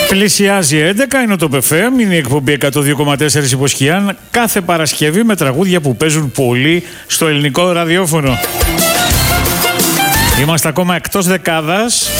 Πλησιάζει 11, είναι το PFM, είναι η εκπομπή 102,4 υποσχιάν, κάθε Παρασκευή με τραγούδια που παίζουν πολύ στο ελληνικό ραδιόφωνο. Είμαστε ακόμα εκτός δεκάδας.